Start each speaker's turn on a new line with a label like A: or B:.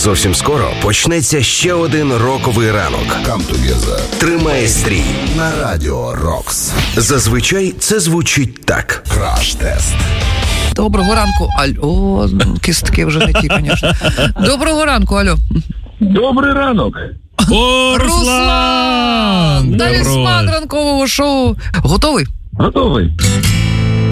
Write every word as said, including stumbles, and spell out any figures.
A: Зовсім скоро почнеться ще один роковий ранок.
B: Come together.
A: Тримає стрій
B: На Радіо Рокс.
A: Зазвичай це звучить так.
B: Краш-тест.
C: Доброго ранку, алло. Кістки вже не ті, звісно. Доброго ранку, алло.
D: Добрий ранок.
E: О, Руслан!
C: Талісман ранкового шоу. Готовий?
D: Готовий.